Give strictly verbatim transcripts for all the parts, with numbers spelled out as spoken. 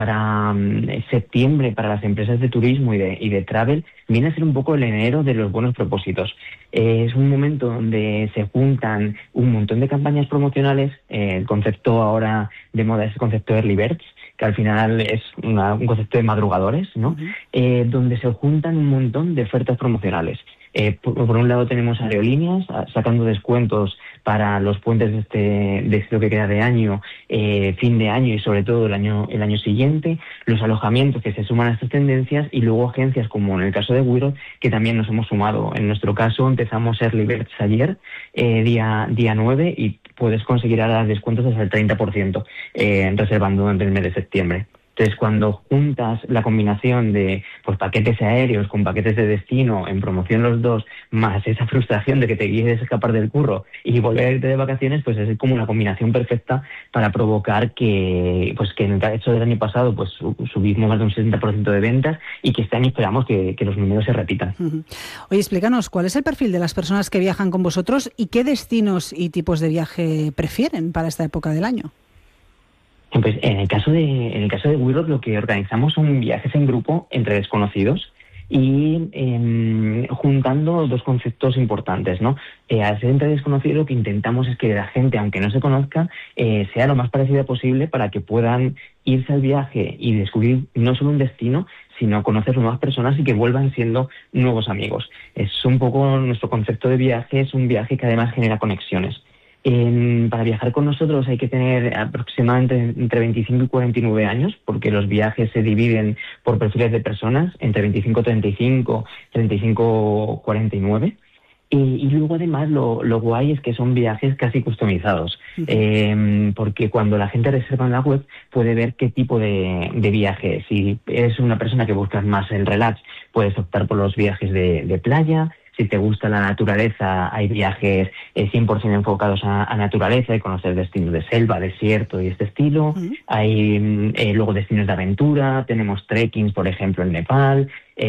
para um, septiembre, para las empresas de turismo y de, y de travel, viene a ser un poco el enero de los buenos propósitos. Eh, es un momento donde se juntan un montón de campañas promocionales. Eh, el concepto ahora de moda es el concepto Early Birds, que al final es una, un concepto de madrugadores, ¿no? Uh-huh. Eh, donde se juntan un montón de ofertas promocionales. Eh, por, por un lado tenemos aerolíneas sacando descuentos para los puentes de este, de este lo que queda de año, eh, fin de año y sobre todo el año el año siguiente, los alojamientos que se suman a estas tendencias y luego agencias como en el caso de Wirot, que también nos hemos sumado. En nuestro caso empezamos Early Birds ayer, eh, día, día nueve, y puedes conseguir ahora descuentos hasta el treinta por ciento eh, reservando durante el mes de septiembre. Entonces, cuando juntas la combinación de pues paquetes aéreos con paquetes de destino, en promoción los dos, más esa frustración de que te quieres escapar del curro y volver a irte de vacaciones, pues es como una combinación perfecta para provocar que, pues que en el caso del año pasado pues subimos más de un setenta por ciento de ventas y que este año esperamos que, que los números se repitan. Uh-huh. Oye, explícanos, ¿cuál es el perfil de las personas que viajan con vosotros y qué destinos y tipos de viaje prefieren para esta época del año? Pues en el caso de en el caso de Wirot, lo que organizamos son viajes en grupo entre desconocidos y eh, juntando dos conceptos importantes, ¿no? Eh, al ser entre desconocidos, lo que intentamos es que la gente, aunque no se conozca, eh, sea lo más parecida posible para que puedan irse al viaje y descubrir no solo un destino, sino conocer nuevas personas y que vuelvan siendo nuevos amigos. Es un poco nuestro concepto de viaje, es un viaje que además genera conexiones. Eh, para viajar con nosotros hay que tener aproximadamente entre veinticinco y cuarenta y nueve años, porque los viajes se dividen por perfiles de personas, entre veinticinco y treinta y cinco, treinta y cinco y cuarenta y nueve. Y, y luego además lo, lo guay es que son viajes casi customizados, uh-huh. eh, porque cuando la gente reserva en la web puede ver qué tipo de, de viaje es. Si eres una persona que buscas más el relax, puedes optar por los viajes de, de playa. Si te gusta la naturaleza, hay viajes eh, cien por ciento enfocados a, a naturaleza y conocer destinos de selva, desierto y este estilo. Uh-huh. Hay eh, luego destinos de aventura, tenemos trekkings, por ejemplo, en Nepal.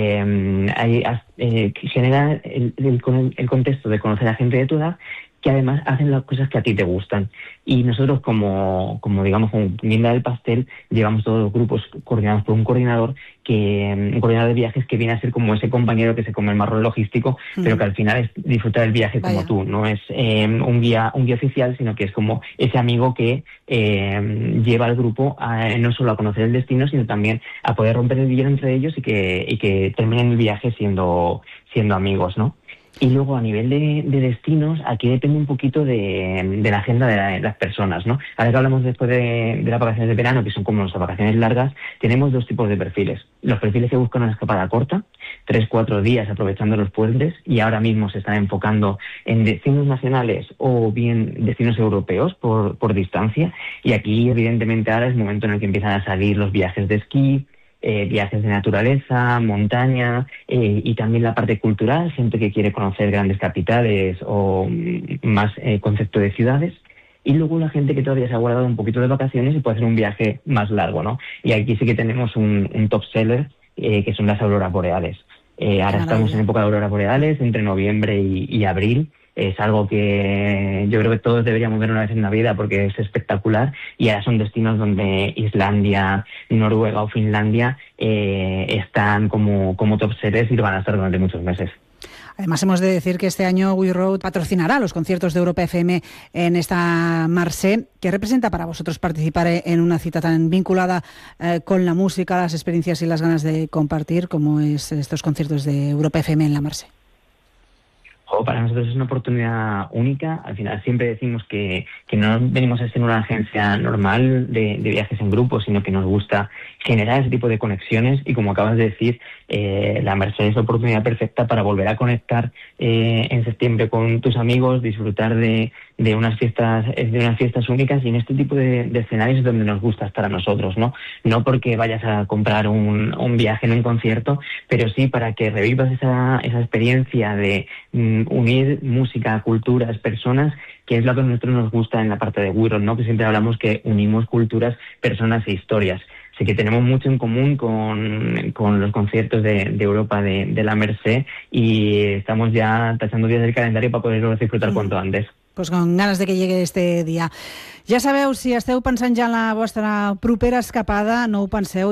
Eh, hay, eh, genera el, el, el contexto de conocer a gente de tu edad que además hacen las cosas que a ti te gustan. Y nosotros como, como digamos, como guinda del pastel, llevamos todos los grupos coordinados por un coordinador, que un coordinador de viajes que viene a ser como ese compañero que se come el marrón logístico, uh-huh. pero que al final es disfrutar del viaje como Vaya. tú. No es eh, un guía un guía oficial, sino que es como ese amigo que eh, lleva al grupo a, no solo a conocer el destino, sino también a poder romper el hielo entre ellos y que, y que terminen el viaje siendo, siendo amigos, ¿no? Y luego a nivel de, de destinos, aquí depende un poquito de, de la agenda de, la, de las personas, ¿no? Ahora que hablamos después de, de las vacaciones de verano, que son como nuestras vacaciones largas, tenemos dos tipos de perfiles. Los perfiles que buscan una escapada corta, tres, cuatro días aprovechando los puentes, y ahora mismo se están enfocando en destinos nacionales o bien destinos europeos por, por distancia. Y aquí, evidentemente, ahora es el momento en el que empiezan a salir los viajes de esquí, Eh, viajes de naturaleza, montaña eh, y también la parte cultural, gente que quiere conocer grandes capitales o más eh, concepto de ciudades. Y luego la gente que todavía se ha guardado un poquito de vacaciones y puede hacer un viaje más largo, ¿no? Y aquí sí que tenemos un, un top seller eh, que son las auroras boreales. Eh, ahora estamos en época de auroras boreales, entre noviembre y, y abril. Es algo que yo creo que todos deberíamos ver una vez en la vida porque es espectacular, y ahora son destinos donde Islandia, Noruega o Finlandia eh, están como, como top sellers y lo van a estar durante muchos meses. Además, hemos de decir que este año Wirot patrocinará los conciertos de Europa F M en esta Marse. ¿Qué representa para vosotros participar en una cita tan vinculada eh, con la música, las experiencias y las ganas de compartir como es estos conciertos de Europa F M en la Marse? Oh, para nosotros es una oportunidad única. Al final siempre decimos que, que no venimos a ser una agencia normal de, de viajes en grupo, sino que nos gusta generar ese tipo de conexiones, y como acabas de decir, eh, la Merced es la oportunidad perfecta para volver a conectar eh, en septiembre con tus amigos, disfrutar de, de unas fiestas de unas fiestas únicas, y en este tipo de, de escenarios es donde nos gusta estar a nosotros, ¿no? No porque vayas a comprar un, un viaje en un concierto, pero sí para que revivas esa, esa experiencia de mm, unir música, culturas, personas, que es lo que a nosotros nos gusta en la parte de Wirot, ¿no? Que siempre hablamos que unimos culturas, personas e historias. Así que tenemos mucho en común con, con los conciertos de, de Europa de, de la Merced, y estamos ya tachando días del calendario para poderlo disfrutar mm. cuanto antes. pues con ganes de que llegue este dia. Ja sabeu, si esteu pensant ja en la vostra propera escapada, no ho penseu,